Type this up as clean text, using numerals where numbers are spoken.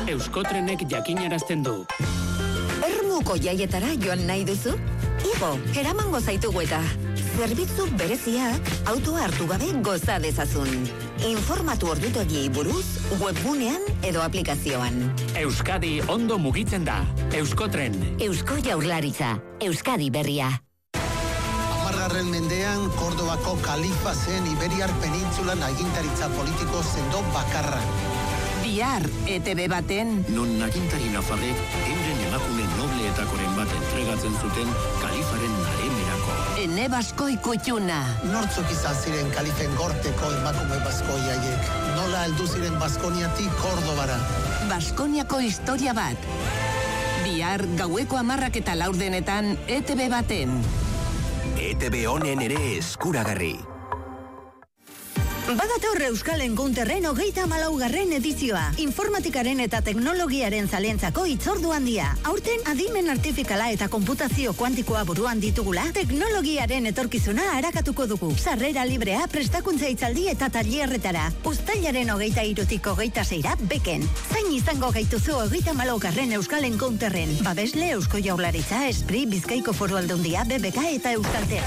Euskotrenek jakinarazten du. Ermuko jaietara joan nahi duzu? Igo, eramango zaitugu eta zerbitzu bereziak autoa hartu gabe goza dezazun. Informatu ordutegiei buruz, webgunean edo aplikazioan. Euskadi ondo mugitzen da. Euskotren. Eusko Jaurlaritza. Euskadi berria. 10. mendean Kordobako kalifa zen Iberiar penintzulan agintaritza politiko sendo bakarra. Bihar, ETB baten... Non agintari nafarrek euren emakume nobletakoren bat entregatzen zuten kalifaren naremerako. Ene Baskoi Kutxuna. Nortzuk izan ziren kalifen gorteko emakume baskoi haiek. Nola heldu ziren Baskoniatik Kordobara. Baskoniako historia bat. Bihar, gaueko 10:04 ETB baten. ETB honen ere eskuragarri. Badator Euskal Encounterren 34. edizioa. Informatikaren eta teknologiaren zalentzako hitzordu handia. Aurten adimen artifikala eta konputazio kuantikoa buruan ditugula, teknologiaren etorkizuna arakatuko dugu. Sarrera librea, prestakuntza hitzaldi eta tailerretara. Uztailaren 23-tik 26-ra beken. Zain izango gaituzu 34. Euskal Encounterren. Babesle Eusko Jaurlaritza, Espri, Bizkaiko Foru Aldundia, BBK eta Euskaltel.